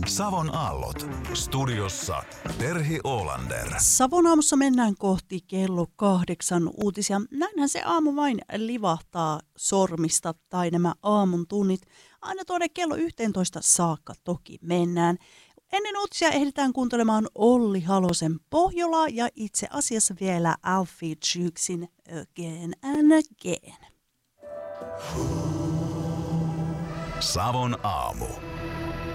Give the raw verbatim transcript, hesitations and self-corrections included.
Savon aallot. Studiossa Terhi Oolander. Savon aamussa mennään kohti kello kahdeksan uutisia. Näinhän se aamu vain livahtaa sormista tai nämä aamun tunnit. Aina tuonne kello yhteentoista saakka toki mennään. Ennen uutisia ehditään kuuntelemaan Olli Halosen Pohjolaa ja itse asiassa vielä Alfie Jukesin Again and Again. Savon aamu.